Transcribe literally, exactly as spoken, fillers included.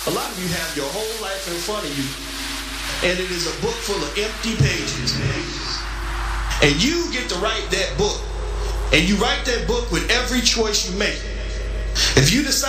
A lot of you have your whole life in front of you, and it is a book full of empty pages. And you get to write that book. And you write that book with every choice you make. If you decide